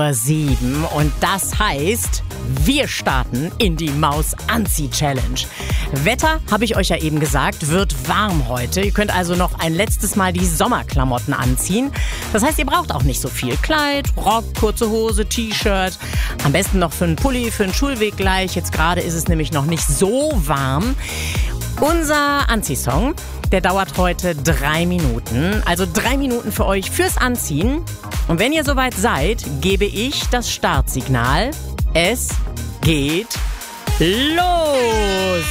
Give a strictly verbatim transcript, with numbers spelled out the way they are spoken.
sieben und das heißt, wir starten in die Maus-Anzieh-Challenge. Wetter, habe ich euch ja eben gesagt, wird warm heute. Ihr könnt also noch ein letztes Mal die Sommerklamotten anziehen. Das heißt, ihr braucht auch nicht so viel. Kleid, Rock, kurze Hose, T-Shirt. Am besten noch für einen Pulli, für einen Schulweg gleich. Jetzt gerade ist es nämlich noch nicht so warm. Unser Anziehsong, der dauert heute drei Minuten. Also drei Minuten für euch fürs Anziehen. Und wenn ihr soweit seid, gebe ich das Startsignal. Es geht los!